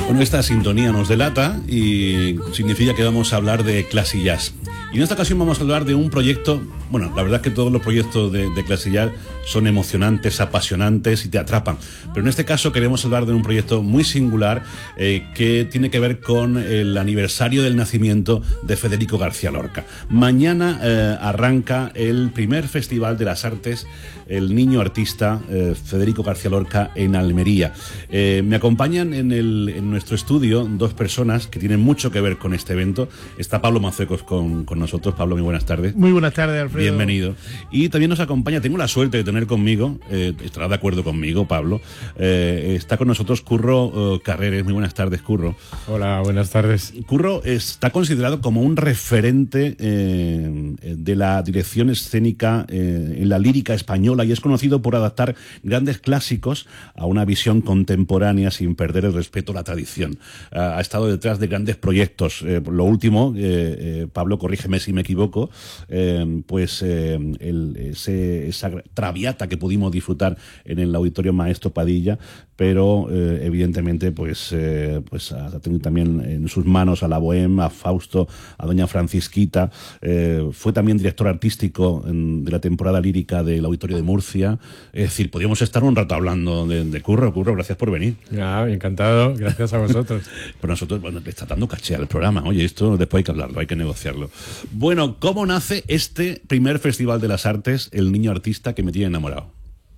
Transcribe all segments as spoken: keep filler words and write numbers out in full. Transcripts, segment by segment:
Bueno, esta sintonía nos delata y significa que vamos a hablar de Classic Jazz. Y en esta ocasión vamos a hablar de un proyecto, bueno, la verdad es que todos los proyectos de, de Classic Jazz son emocionantes, apasionantes y te atrapan. Pero en este caso queremos hablar de un proyecto muy singular eh, que tiene que ver con el aniversario del nacimiento de Federico García Lorca. Mañana eh, arranca el primer Festival de las Artes, el Niño Artista eh, Federico García Lorca en Almería. Eh, me acompañan en, el, en nuestro estudio dos personas que tienen mucho que ver con este evento. Está Pablo Mazuecos con, con nosotros. Pablo, muy buenas tardes. Muy buenas tardes, Alfredo. Bienvenido. Y también nos acompaña, tengo la suerte de tener conmigo, eh, estará de acuerdo conmigo, Pablo, eh, está con nosotros Curro eh, Carreres. Muy buenas tardes, Curro. Hola, buenas tardes. Curro está considerado como un referente eh, de la dirección escénica eh, en la lírica española y es conocido por adaptar grandes clásicos a una visión contemporánea sin perder el respeto a la tradición. Ha estado detrás de grandes proyectos. Eh, lo último, eh, eh, Pablo, corrígeme si me equivoco, eh, pues eh, el, ese, esa Traviata que pudimos disfrutar en el Auditorio Maestro Padilla, pero eh, evidentemente pues, eh, pues ha tenido también en sus manos a la Bohème, a Fausto, a Doña Francisquita. Eh, fue también director artístico en, de la temporada lírica del Auditorio de Murcia. Es decir, podríamos estar un rato hablando de, de Curro. Curro, gracias por venir. Ah, encantado, gracias a vosotros. Pero nosotros, bueno, le está dando caché al programa. Oye, esto después hay que hablarlo, hay que negociarlo. Bueno, ¿cómo nace este primer Festival de las Artes, el Niño Artista, que me tiene enamorado?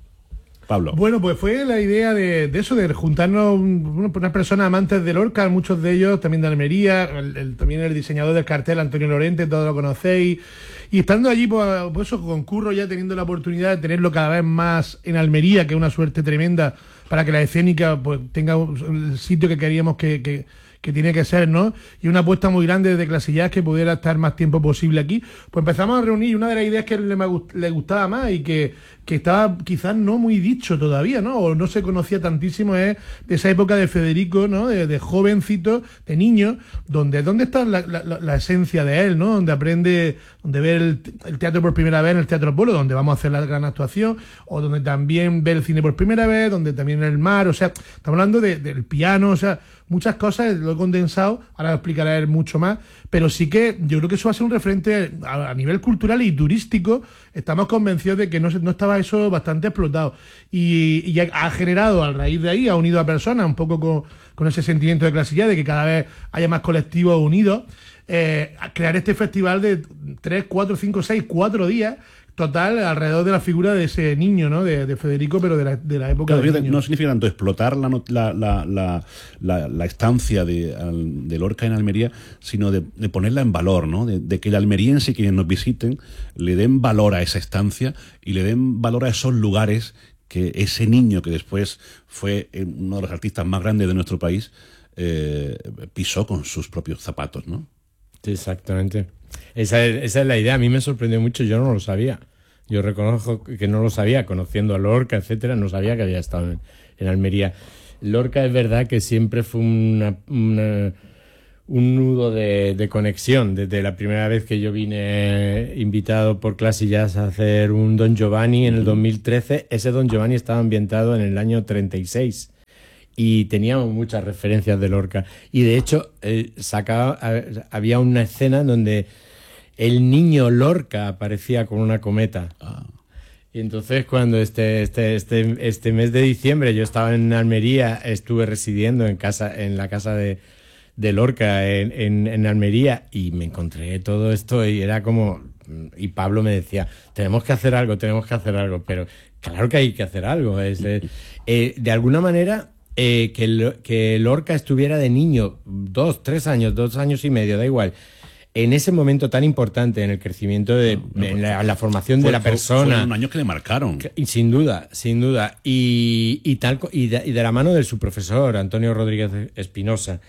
Pablo. Bueno, pues fue la idea de, de eso, de juntarnos bueno, unas personas amantes de Lorca, muchos de ellos también de Almería, el, el, también el diseñador del cartel, Antonio Lorente, todos lo conocéis, y estando allí, pues, pues eso, con Curro ya teniendo la oportunidad de tenerlo cada vez más en Almería, que es una suerte tremenda para que la escénica pues tenga el sitio que queríamos que... que que tiene que ser, ¿no? Y una apuesta muy grande de Classic Jazz que pudiera estar más tiempo posible aquí. Pues empezamos a reunir, y una de las ideas que le, le gustaba más y que, que estaba quizás no muy dicho todavía, ¿no? O no se conocía tantísimo, es de esa época de Federico, ¿no? De, de jovencito, de niño, donde dónde está la, la, la esencia de él, ¿no? Donde aprende, donde ve el, el teatro por primera vez en el Teatro Apolo, donde vamos a hacer la gran actuación, o donde también ve el cine por primera vez, donde también el mar, o sea, estamos hablando de, del piano, o sea, muchas cosas, lo he condensado, ahora lo explicará él mucho más, pero sí que yo creo que eso va a ser un referente a, a nivel cultural y turístico. Estamos convencidos de que no, no estaba eso bastante explotado y, y ha generado, a raíz de ahí, ha unido a personas un poco con, con ese sentimiento de clase de que cada vez haya más colectivos unidos, eh, a crear este festival de tres, cuatro, cinco, seis, cuatro días total alrededor de la figura de ese niño, ¿no? De, de Federico, pero de la, de la época claro, del niño. No significa tanto explotar la, la, la, la, la, la estancia de, de Lorca en Almería, sino de, de ponerla en valor, ¿no? De, de que el almeriense y quienes nos visiten le den valor a esa estancia y le den valor a esos lugares que ese niño que después fue uno de los artistas más grandes de nuestro país eh, pisó con sus propios zapatos, ¿no? Sí, exactamente. Esa es, esa es la idea. A mí me sorprendió mucho, yo no lo sabía. Yo reconozco que no lo sabía, conociendo a Lorca, etcétera, no sabía que había estado en, en Almería. Lorca es verdad que siempre fue una, una, un nudo de, de conexión. Desde la primera vez que yo vine invitado por Classic Jazz a hacer un Don Giovanni en el dos mil trece, ese Don Giovanni estaba ambientado en el año treinta y seis. Y teníamos muchas referencias de Lorca. Y de hecho, eh, sacaba, había una escena donde el niño Lorca aparecía con una cometa. Ah. Y entonces cuando este, este, este, este mes de diciembre yo estaba en Almería, estuve residiendo en casa, en la casa de, de Lorca en, en, en Almería, y me encontré todo esto y era como... Y Pablo me decía, tenemos que hacer algo, tenemos que hacer algo. Pero claro que hay que hacer algo. Es, eh, eh, de alguna manera... Eh, que, que Lorca estuviera de niño, dos, tres años, dos años y medio, da igual, en ese momento tan importante en el crecimiento de, no, no, en la, la formación fue, de la persona. Fueron años que le marcaron. Y sin duda, sin duda. Y, y, tal, y, de, y de la mano de su profesor, Antonio Rodríguez Espinosa.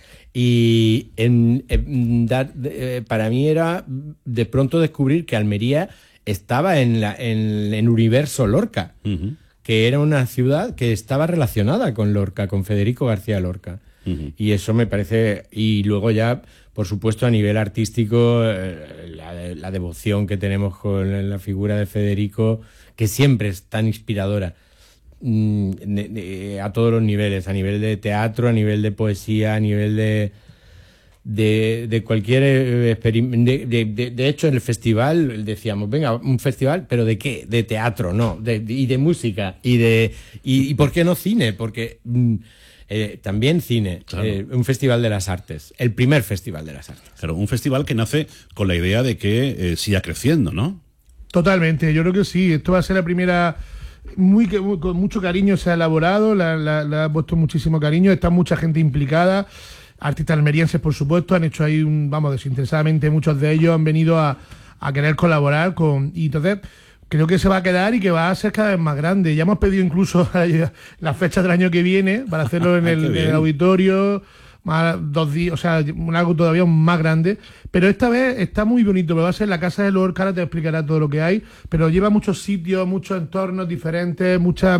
Y en, en, dar, de, para mí era de pronto descubrir que Almería estaba en, la, en, en universo Lorca. Uh-huh. Que era una ciudad que estaba relacionada con Lorca, con Federico García Lorca. Uh-huh. Y eso me parece... Y luego ya, por supuesto, a nivel artístico, eh, la, la devoción que tenemos con la figura de Federico, que siempre es tan inspiradora. mm, de, de, a todos los niveles, a nivel de teatro, a nivel de poesía, a nivel de de, de cualquier experimento. De, de, de, de hecho, en el festival decíamos, venga, un festival, ¿pero de qué? De teatro, no, de, de, y de música, y de y, y ¿por qué no cine? Porque mm, eh, también cine, claro. eh, un festival de las artes, el primer festival de las artes. Claro, un festival que nace con la idea de que eh, siga creciendo, ¿no? Totalmente, yo creo que sí, esto va a ser la primera... Muy, muy con mucho cariño se ha elaborado, la, la, la ha puesto muchísimo cariño, está mucha gente implicada, artistas almerienses por supuesto, han hecho ahí un, vamos, desinteresadamente muchos de ellos han venido a, a querer colaborar con, y entonces creo que se va a quedar y que va a ser cada vez más grande. Ya hemos pedido incluso las fechas del año que viene para hacerlo en el, en el auditorio, más dos días, o sea, algo todavía más grande, pero esta vez está muy bonito, porque va a ser la Casa de Lorca, ahora te explicará todo lo que hay, pero lleva muchos sitios, muchos entornos diferentes, mucha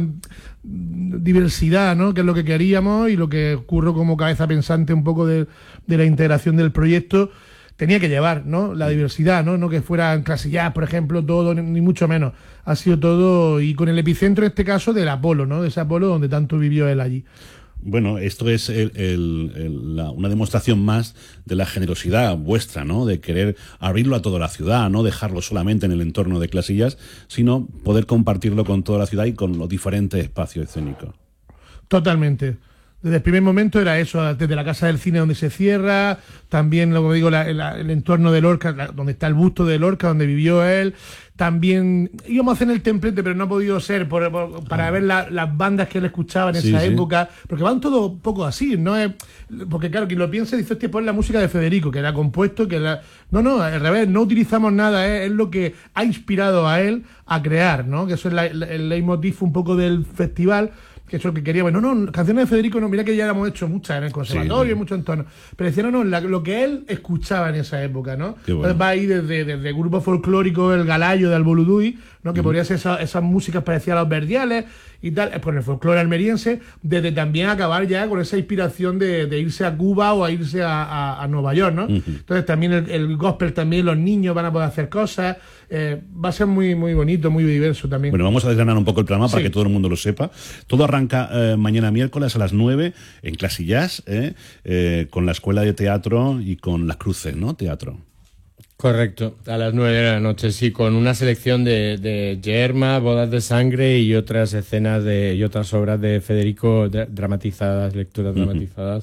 diversidad, ¿no? Que es lo que queríamos y lo que ocurrió como cabeza pensante un poco de, de la integración del proyecto. Tenía que llevar, ¿no? La diversidad, ¿no? No que fueran clasillas, por ejemplo, todo, ni, ni mucho menos. Ha sido todo, y con el epicentro en este caso del Apolo, ¿no? De ese Apolo donde tanto vivió él allí. Bueno, esto es el, el, el, la, una demostración más de la generosidad vuestra, ¿no? De querer abrirlo a toda la ciudad, no dejarlo solamente en el entorno de Clasillas, sino poder compartirlo con toda la ciudad y con los diferentes espacios escénicos. Totalmente. Desde el primer momento era eso, desde la Casa del Cine donde se cierra, también, como digo, la, la, el entorno de Lorca, la, donde está el busto de Lorca, donde vivió él. También íbamos a hacer el templete, pero no ha podido ser por, por, para ah. ver la, las bandas que él escuchaba en sí, esa sí. época, porque van todo un poco así, ¿no? Es, porque claro, quien lo piensa dice, hostia, pues la música de Federico, que era compuesto, que era... No, no, al revés, no utilizamos nada, ¿eh? Es lo que ha inspirado a él a crear, ¿no? Que eso es la, el leitmotiv un poco del festival, que eso es lo que queríamos. No, no, canciones de Federico, no, mira que ya hemos hecho muchas en el conservatorio, sí, sí. muchos entornos. Pero decían, no, no, la, lo que él escuchaba en esa época, ¿no? Bueno. Entonces va ahí desde, desde grupo folclórico, el Galayo de Alboludui, ¿no? Que mm. podría ser esa, esas músicas parecidas a los verdiales y tal, por el folclore almeriense, desde también acabar ya con esa inspiración de, de irse a Cuba o a irse a, a, a Nueva York, ¿no? Mm-hmm. Entonces también el, el gospel, también los niños van a poder hacer cosas. Eh, va a ser muy muy bonito, muy diverso también. Bueno, vamos a desgranar un poco el programa sí. para que todo el mundo lo sepa. Todo arranca eh, mañana miércoles a las nueve en Clasillas, eh, eh, con la Escuela de Teatro y con Las Cruces, ¿no? Teatro. Correcto, a las nueve de la noche, sí, con una selección de, de Yerma, Bodas de Sangre y otras escenas de y otras obras de Federico de, dramatizadas, lecturas uh-huh. dramatizadas.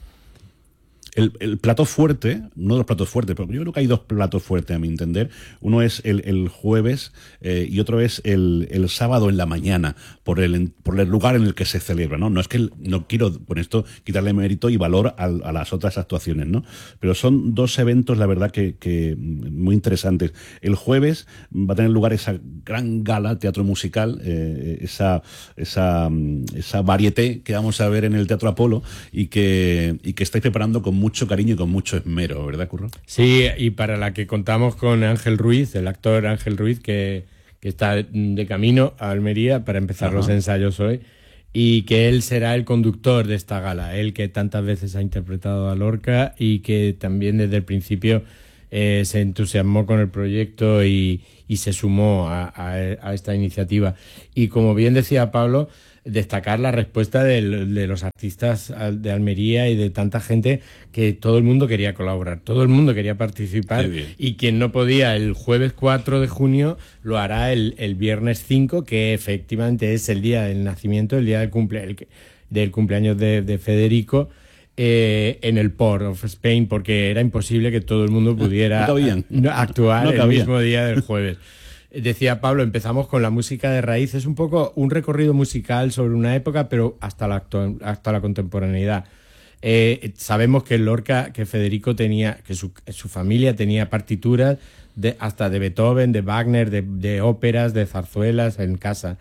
El, el plato fuerte, uno de los platos fuertes, pero yo creo que hay dos platos fuertes a mi entender. Uno es el, el jueves eh, y otro es el, el sábado en la mañana, por el, por el lugar en el que se celebra, ¿no? No es que el, no quiero con esto quitarle mérito y valor a, a las otras actuaciones, ¿no? Pero son dos eventos, la verdad, que, que muy interesantes. El jueves va a tener lugar esa gran gala, teatro musical, eh, esa, esa, esa varieté que vamos a ver en el Teatro Apolo y que, y que estáis preparando con mucho cariño y con mucho esmero, ¿verdad, Curro? Sí, y para la que contamos con Ángel Ruiz, el actor Ángel Ruiz, que, que está de camino a Almería para empezar Ajá. los ensayos hoy, y que él será el conductor de esta gala, él que tantas veces ha interpretado a Lorca y que también desde el principio eh, se entusiasmó con el proyecto y, y se sumó a, a, a esta iniciativa. Y como bien decía Pablo, destacar la respuesta de, de los artistas de Almería y de tanta gente que todo el mundo quería colaborar, todo el mundo quería participar y quien no podía el jueves cuatro de junio lo hará el, el viernes cinco, que efectivamente es el día del nacimiento, el día del, cumple, el, del cumpleaños de, de Federico, eh, en el Port of Spain, porque era imposible que todo el mundo pudiera no actuar no el mismo día del jueves. Decía Pablo, empezamos con la música de raíz, es un poco un recorrido musical sobre una época, pero hasta la, actu- hasta la contemporaneidad. Eh, sabemos que Lorca, que Federico tenía, que su, su familia tenía partituras de, hasta de Beethoven, de Wagner, de, de óperas, de zarzuelas en casa.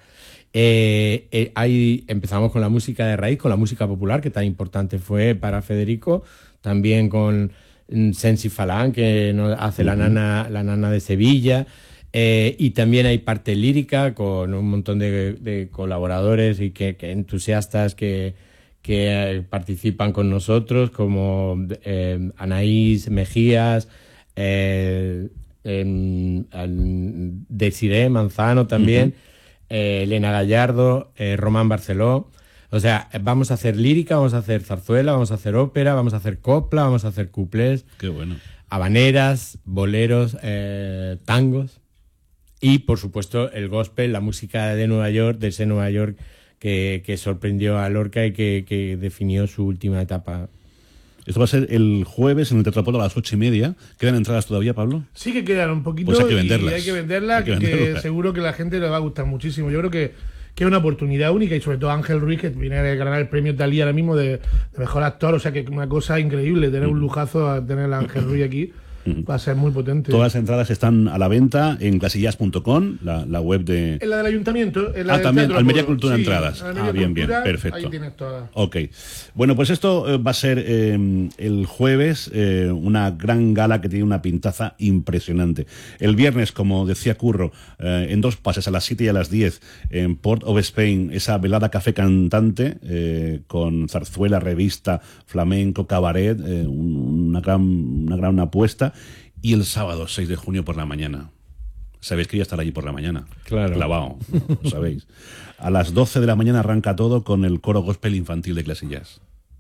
Eh, eh, ahí empezamos con la música de raíz, con la música popular, que tan importante fue para Federico, también con Sensi Falán, que hace uh-huh. la nana, la nana de Sevilla. Eh, y también hay parte lírica con un montón de, de colaboradores y que, que entusiastas que, que eh, participan con nosotros, como eh, Anaís Mejías, eh, eh, Desiree Manzano también. Uh-huh. eh, Elena Gallardo, eh, Román Barceló. O sea, vamos a hacer lírica, vamos a hacer zarzuela, vamos a hacer ópera, vamos a hacer copla, vamos a hacer cuplés. Qué bueno. Habaneras, boleros, eh, tangos. Y, por supuesto, el gospel, la música de Nueva York, de ese Nueva York que, que sorprendió a Lorca y que, que definió su última etapa. Esto va a ser el jueves en el Teatro Apolo a las ocho y media. ¿Quedan entradas todavía, Pablo? Sí que quedan un poquito. Pues hay que venderlas. Y hay que venderlas, Hay que que, venderlas. que seguro que a la gente le va a gustar muchísimo. Yo creo que, que es una oportunidad única y sobre todo Ángel Ruiz, que viene a ganar el premio Talía ahora mismo de, de mejor actor. O sea que es una cosa increíble tener un lujazo a tener a Ángel Ruiz aquí. Va a ser muy potente. Todas las entradas están a la venta en clasillas punto com, la, la web de... En la del ayuntamiento. En la Ah, del también, Teatro Almería Apolo. Cultura Sí, Entradas. Almería Ah, bien, bien, Cultura, perfecto. Ahí tienes todas. Ok. Bueno, pues esto eh, va a ser eh, el jueves, eh, una gran gala que tiene una pintaza impresionante. El viernes, como decía Curro, eh, en dos pases, a las siete y a las diez, en Port of Spain, esa velada café cantante, eh, con zarzuela, revista, flamenco, cabaret, eh, un- una gran, una gran apuesta. Y el sábado, seis de junio por la mañana. Sabéis que voy a estar allí por la mañana. Claro. Clavado, ¿no? Lo sabéis. A las doce de la mañana arranca todo con el coro gospel infantil de Clasillas.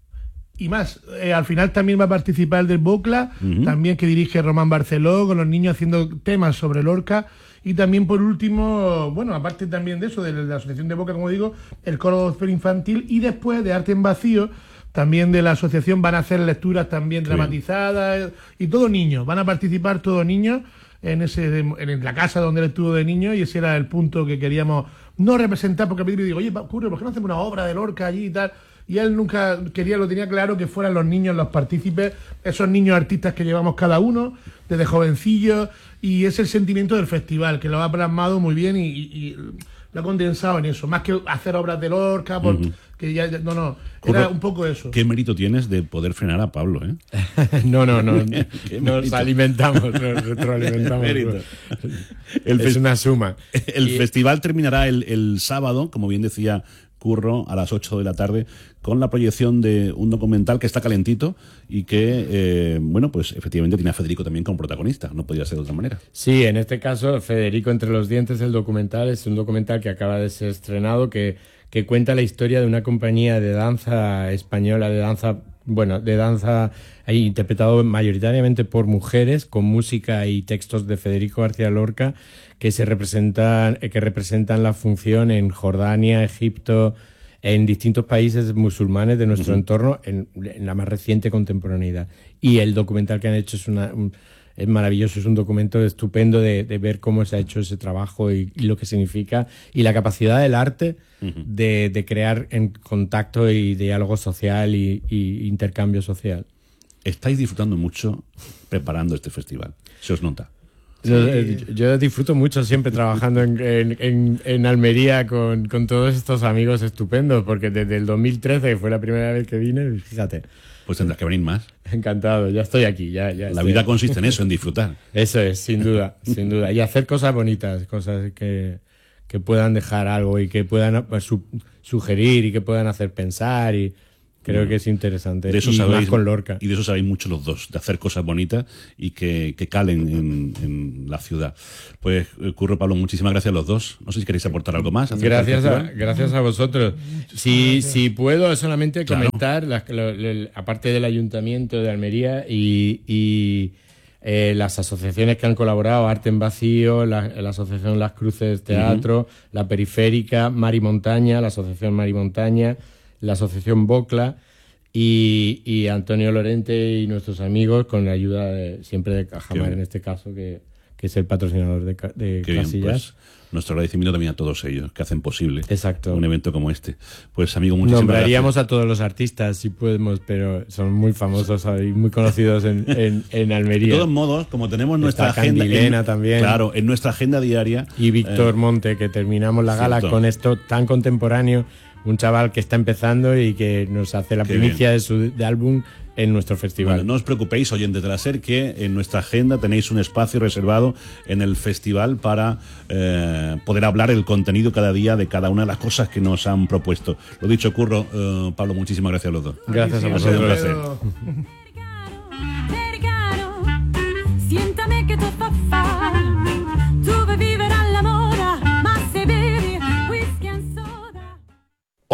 Y más, eh, al final también va a participar el del Bocla, Ujú. también que dirige Román Barceló, con los niños haciendo temas sobre Lorca. Y también, por último, bueno, aparte también de eso, de la Asociación de Boca, como digo, el coro gospel infantil. Y después de Arte en Vacío, también de la asociación van a hacer lecturas también Qué dramatizadas. Y todos niños, van a participar todos niños en ese en la casa donde él estuvo de niño. Y ese era el punto que queríamos no representar, porque a mí me digo, oye, Curro, ¿por qué no hacemos una obra de Lorca allí y tal? Y él nunca quería, lo tenía claro, que fueran los niños los partícipes, esos niños artistas que llevamos cada uno, desde jovencillos, y es el sentimiento del festival, que lo ha plasmado muy bien y, y- y lo ha condensado en eso, más que hacer obras de Lorca, por, Ujú. que ya, ya- no, no, era Curro, un poco eso. Qué mérito tienes de poder frenar a Pablo, ¿eh? No, no, no. Qué Nos mérito. alimentamos, nos retroalimentamos. Qué mérito. El Es fes- una suma. El Y- festival terminará el, el sábado, como bien decía Curro, a las ocho de la tarde, con la proyección de un documental que está calentito y que, eh, bueno, pues efectivamente tiene a Federico también como protagonista. No podía ser de otra manera. Sí, en este caso, Federico entre los dientes, el documental, es un documental que acaba de ser estrenado, que, que cuenta la historia de una compañía de danza española, de danza, bueno, de danza ahí, interpretado mayoritariamente por mujeres, con música y textos de Federico García Lorca, que se representan, eh, que representan la función en Jordania, Egipto, en distintos países musulmanes de nuestro Ujú. entorno, en, en la más reciente contemporaneidad. Y el documental que han hecho es una... un- es maravilloso, es un documento estupendo de, de ver cómo se ha hecho ese trabajo y, y lo que significa y la capacidad del arte Ujú. de, de crear en contacto y diálogo social y, y intercambio social. Estáis disfrutando mucho preparando este festival. Se os nota. Yo, eh, yo disfruto mucho siempre trabajando en, en, en, en Almería con, con todos estos amigos estupendos, porque desde el dos mil trece, que fue la primera vez que vine, fíjate, Pues tendrás que venir más. encantado, ya estoy aquí. Ya, ya La estoy vida aquí. consiste en eso, en disfrutar. Eso es, sin duda, sin duda. Y hacer cosas bonitas, cosas que, que puedan dejar algo y que puedan pues, su- sugerir y que puedan hacer pensar y creo que es interesante. De eso y sabéis, más con Lorca. Y de eso sabéis mucho los dos, de hacer cosas bonitas y que, que calen en, en la ciudad. Pues, eh, Curro, Pablo, muchísimas gracias a los dos. No sé si queréis aportar algo más. acerca del Gracias a, festival. gracias a vosotros. Si, si puedo solamente Claro. comentar, las- lo- lo- aparte del Ayuntamiento de Almería y, y, eh, las asociaciones que han colaborado, Arte en Vacío, la, la Asociación Las Cruces Teatro, la Periférica, Mar y Montaña, la Asociación Mar y Montaña, la Asociación Bocla y, y Antonio Lorente y nuestros amigos con la ayuda de, siempre de Cajamar bien. en este caso, que, que es el patrocinador de, ca- de Qué bien, Casillas. pues nuestro agradecimiento también a todos ellos que hacen posible Exacto. un evento como este. Pues, amigo, muchísimas Nombraríamos gracias. a todos los artistas si podemos, pero son muy famosos y muy conocidos en, en, en De Almería. todos modos, como tenemos nuestra Está agenda... Candilena en- también. Claro, en nuestra agenda diaria... Y Víctor eh, Monte, que terminamos la gala cierto. con esto tan contemporáneo, un chaval que está empezando y que nos hace la Qué primicia de su de álbum en nuestro festival. Bueno, no os preocupéis, oyentes de la SER, que en nuestra agenda tenéis un espacio reservado en el festival para eh, poder hablar el contenido cada día de cada una de las cosas que nos han propuesto. Lo dicho, Curro, eh, Pablo, muchísimas gracias a los dos. Gracias a Sí, vosotros. sí, Un placer. pero- Siéntame che tu fa fare, tu vuoi vivere all'amore, ma se bevi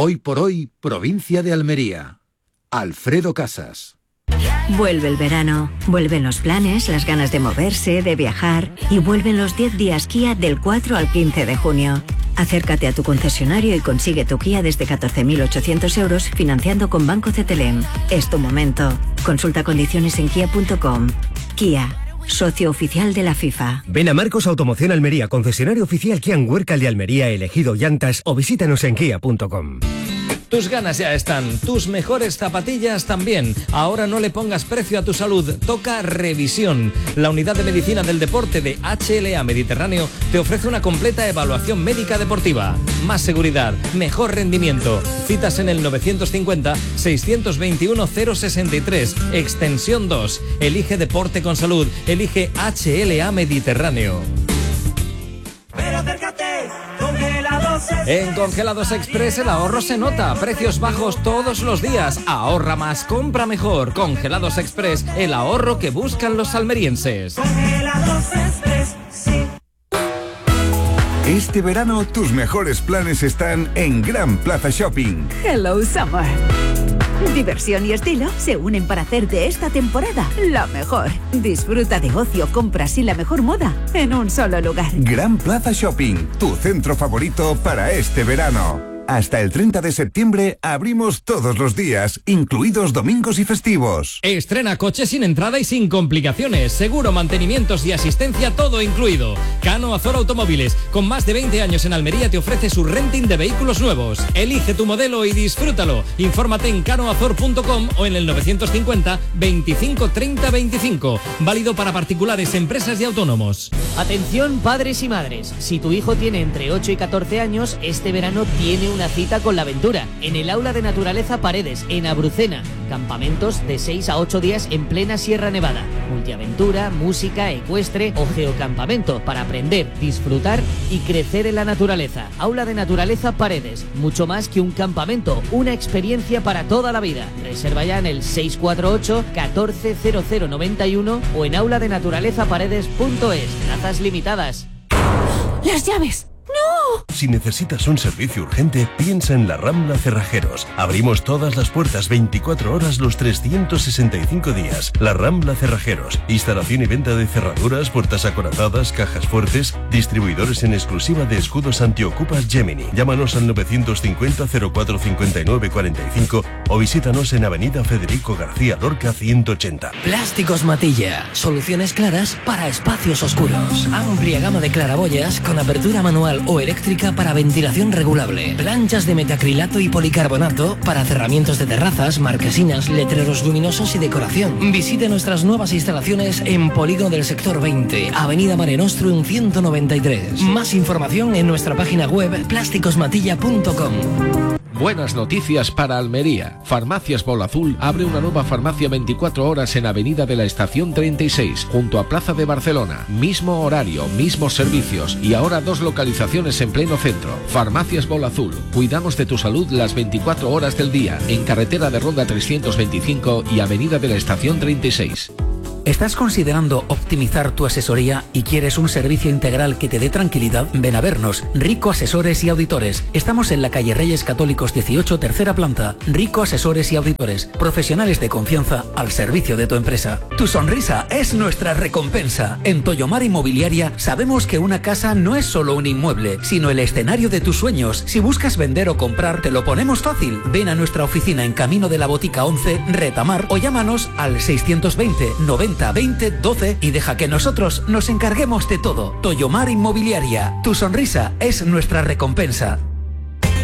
Hoy por hoy, provincia de Almería. Alfredo Casas. Vuelve el verano, vuelven los planes, las ganas de moverse, de viajar y vuelven los diez días Kia del cuatro al quince de junio. Acércate a tu concesionario y consigue tu Kia desde catorce mil ochocientos euros financiando con Banco C T L E M. Es tu momento. Consulta condiciones en kia punto com. Kia, socio oficial de la FIFA. Ven a Marcos Automoción Almería, concesionario oficial Kia en Huércal de Almería, elegido llantas, o visítanos en kia punto com. Tus ganas ya están, tus mejores zapatillas también. Ahora no le pongas precio a tu salud, toca revisión. La unidad de medicina del deporte de H L A Mediterráneo te ofrece una completa evaluación médica deportiva. Más seguridad, mejor rendimiento. Citas en el novecientos cincuenta, seiscientos veintiuno, cero sesenta y tres, extensión dos. Elige deporte con salud, elige H L A Mediterráneo. Pero acércate, Congelados Express. En Congelados Express el ahorro se nota. Precios bajos todos los días. Ahorra más, compra mejor. Congelados Express, el ahorro que buscan los almerienses. Congelados Express, sí. Este verano tus mejores planes están en Gran Plaza Shopping. Hello Summer. Diversión y estilo se unen para hacer de esta temporada la mejor. Disfruta de ocio, compras y la mejor moda en un solo lugar. Gran Plaza Shopping, tu centro favorito para este verano. Hasta el treinta de septiembre abrimos todos los días, incluidos domingos y festivos. Estrena coche sin entrada y sin complicaciones. Seguro, mantenimientos y asistencia, todo incluido. Cano Azor Automóviles, con más de veinte años en Almería, te ofrece su renting de vehículos nuevos. Elige tu modelo y disfrútalo. Infórmate en cano azor punto com o en el novecientos cincuenta, veinticinco, treinta, veinticinco. Válido para particulares, empresas y autónomos. Atención padres y madres. Si tu hijo tiene entre ocho y catorce años, este verano tiene una cita con la aventura en el Aula de Naturaleza Paredes, en Abrucena. Campamentos de seis a ocho días en plena Sierra Nevada. Multiaventura, música, ecuestre o geocampamento para aprender, disfrutar y crecer en la naturaleza. Aula de Naturaleza Paredes. Mucho más que un campamento, una experiencia para toda la vida. Reserva ya en el seis cuatro ocho, catorce, cero cero noventa y uno o en aula de naturaleza paredes punto es. Plazas limitadas. ¡Las llaves! ¡No! Si necesitas un servicio urgente, piensa en La Rambla Cerrajeros. Abrimos todas las puertas veinticuatro horas los trescientos sesenta y cinco días. La Rambla Cerrajeros. Instalación y venta de cerraduras, puertas acorazadas, cajas fuertes. Distribuidores en exclusiva de escudos antiocupas Gemini. Llámanos al novecientos cincuenta, cero cuatro cincuenta y nueve cuarenta y cinco o visítanos en Avenida Federico García Lorca ciento ochenta. Plásticos Matilla. Soluciones claras para espacios oscuros. Amplia gama de claraboyas con apertura manual o eléctrica para ventilación regulable. Planchas de metacrilato y policarbonato para cerramientos de terrazas, marquesinas, letreros luminosos y decoración. Visite nuestras nuevas instalaciones en Polígono del Sector veinte, Avenida Mare Nostrum ciento noventa y tres. Más información en nuestra página web plásticos matilla punto com. Buenas noticias para Almería. Farmacias Bola Azul abre una nueva farmacia veinticuatro horas en Avenida de la Estación treinta y seis, junto a Plaza de Barcelona. Mismo horario, mismos servicios y ahora dos localizaciones en pleno centro. Farmacias Bola Azul. Cuidamos de tu salud las veinticuatro horas del día en Carretera de Ronda trescientos veinticinco y Avenida de la Estación treinta y seis. ¿Estás considerando optimizar tu asesoría y quieres un servicio integral que te dé tranquilidad? Ven a vernos. Rico Asesores y Auditores. Estamos en la calle Reyes Católicos dieciocho, tercera planta. Rico Asesores y Auditores. Profesionales de confianza al servicio de tu empresa. Tu sonrisa es nuestra recompensa. En Toyomar Inmobiliaria sabemos que una casa no es solo un inmueble, sino el escenario de tus sueños. Si buscas vender o comprar, te lo ponemos fácil. Ven a nuestra oficina en Camino de la Botica once, Retamar, o llámanos al seiscientos veinte, noventa, veinte, doce y deja que nosotros nos encarguemos de todo. Toyomar Inmobiliaria. Tu sonrisa es nuestra recompensa.